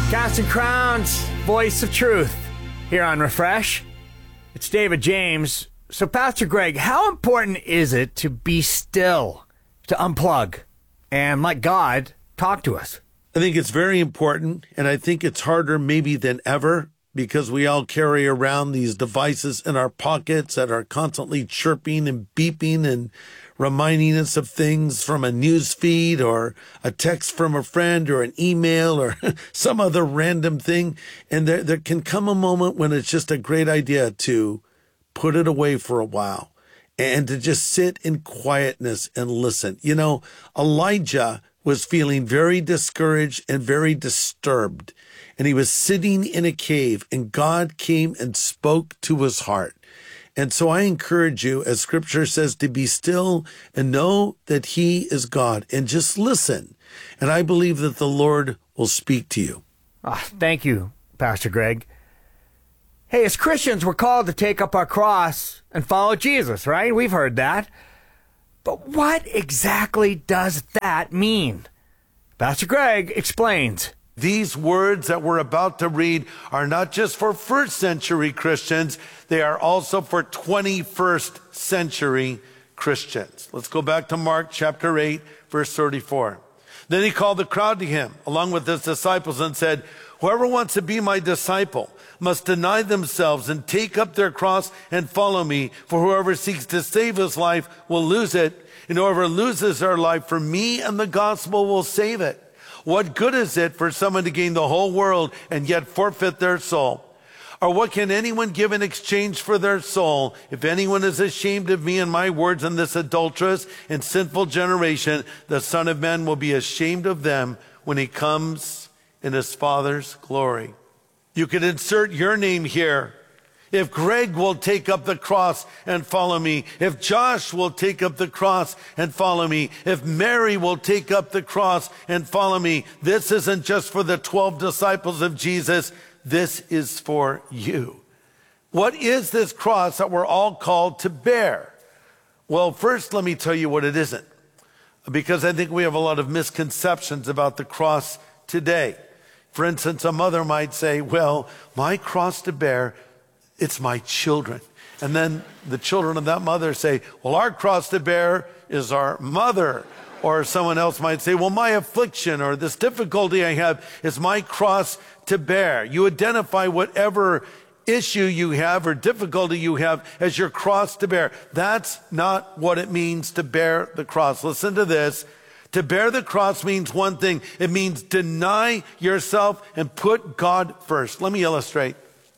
Casting Crowns, voice of truth, here on Refresh. It's David James. So, Pastor Greg, how important is it to be still, to unplug, and let God talk to us? I think it's very important, and I think it's harder maybe than ever because we all carry around these devices in our pockets that are constantly chirping and beeping and reminding us of things from a news feed or a text from a friend or an email or some other random thing. And there can come a moment when it's just a great idea to put it away for a while and to just sit in quietness and listen. You know, Elijah was feeling very discouraged and very disturbed. And he was sitting in a cave, and God came and spoke to his heart. And so I encourage you, as Scripture says, to be still and know that he is God, and just listen. And I believe that the Lord will speak to you. Thank you, Pastor Greg. Hey, as Christians, we're called to take up our cross and follow Jesus, right? We've heard that. But what exactly does that mean? Pastor Greg explains. These words that we're about to read are not just for first century Christians, they are also for 21st century Christians. Let's go back to Mark chapter 8, verse 34. Then he called the crowd to him, along with his disciples, and said, "Whoever wants to be my disciple must deny themselves and take up their cross and follow me. For whoever seeks to save his life will lose it, and whoever loses their life for me and the gospel will save it. What good is it for someone to gain the whole world and yet forfeit their soul? Or what can anyone give in exchange for their soul? If anyone is ashamed of me and my words in this adulterous and sinful generation, the Son of Man will be ashamed of them when he comes in his Father's glory." You could insert your name here. If Greg will take up the cross and follow me, if Josh will take up the cross and follow me, if Mary will take up the cross and follow me, this isn't just for the 12 disciples of Jesus. This is for you. What is this cross that we're all called to bear? Well, first, let me tell you what it isn't, because I think we have a lot of misconceptions about the cross today. For instance, a mother might say, well, my cross to bear, it's my children. And then the children of that mother say, well, our cross to bear is our mother. Or someone else might say, well, my affliction or this difficulty I have is my cross to bear. You identify whatever issue you have or difficulty you have as your cross to bear. That's not what it means to bear the cross. Listen to this. To bear the cross means one thing. It means deny yourself and put God first. Let me illustrate.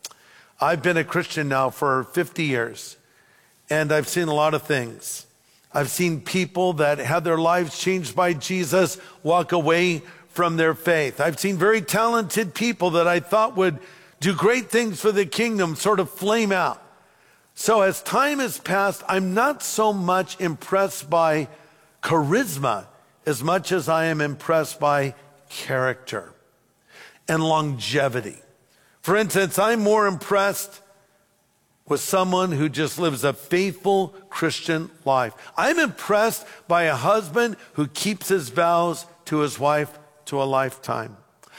I've been a Christian now for 50 years, and I've seen a lot of things. I've seen people that had their lives changed by Jesus walk away from their faith. I've seen very talented people that I thought would do great things for the kingdom sort of flame out. So as time has passed, I'm not so much impressed by charisma as much as I am impressed by character and longevity. For instance, I'm more impressed with someone who just lives a faithful Christian life. I'm impressed by a husband who keeps his vows to his wife to a lifetime.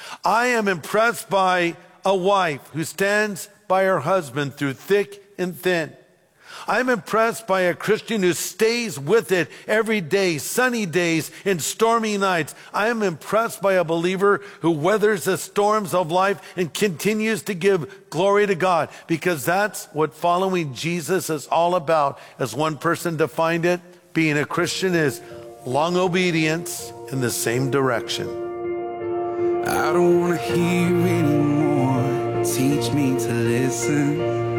I am impressed by a wife who stands by her husband through thick and thin. I'm impressed by a Christian who stays with it every day, sunny days and stormy nights. I am impressed by a believer who weathers the storms of life and continues to give glory to God, because that's what following Jesus is all about. As one person defined it, being a Christian is long obedience in the same direction. I don't want to hear anymore. Teach me to listen.